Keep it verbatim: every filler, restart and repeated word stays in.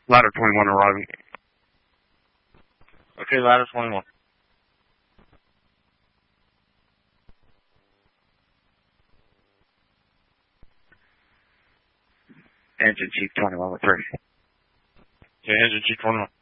Ladder twenty-one arriving. Okay, ladder twenty-one. Engine Chief twenty-one with three. Okay, engine Chief twenty-one.